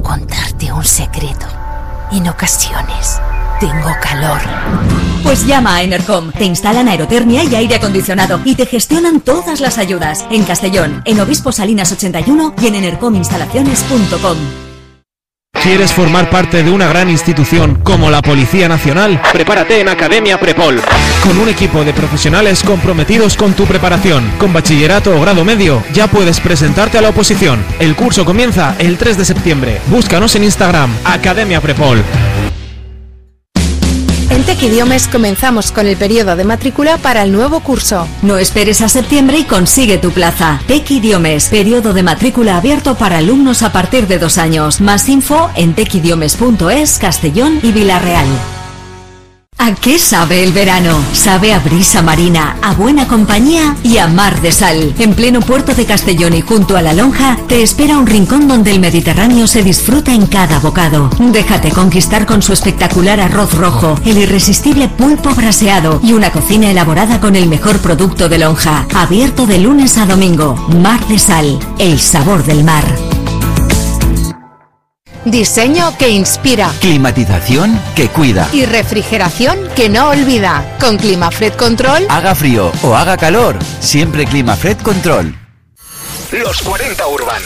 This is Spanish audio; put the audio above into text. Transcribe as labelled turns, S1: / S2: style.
S1: contarte un secreto. En ocasiones tengo calor.
S2: Pues llama a Enercom. Te instalan aerotermia y aire acondicionado y te gestionan todas las ayudas. En Castellón, en Obispo Salinas 81 y en enercominstalaciones.com.
S3: ¿Quieres formar parte de una gran institución como la Policía Nacional? Prepárate en Academia Prepol. Con un equipo de profesionales comprometidos con tu preparación, con bachillerato o grado medio, ya puedes presentarte a la oposición. El curso comienza el 3 de septiembre. Búscanos en Instagram, Academia Prepol.
S4: En Tec Idiomes comenzamos con el periodo de matrícula para el nuevo curso.
S2: No esperes a septiembre y consigue tu plaza. Tec Idiomes, periodo de matrícula abierto para alumnos a partir de 2 años. Más info en tecidiomes.es, Castellón y Villarreal. ¿A qué sabe el verano? Sabe a brisa marina, a buena compañía y a mar de sal. En pleno puerto de Castellón y junto a la lonja, te espera un rincón donde el Mediterráneo se disfruta en cada bocado. Déjate conquistar con su espectacular arroz rojo, el irresistible pulpo braseado y una cocina elaborada con el mejor producto de lonja. Abierto de lunes a domingo. Mar de Sal, el sabor del mar.
S4: Diseño que inspira.
S5: Climatización que cuida.
S4: Y refrigeración que no olvida. Con Climafred Control.
S5: Haga frío o haga calor, siempre Climafred Control.
S6: Los 40 Urban.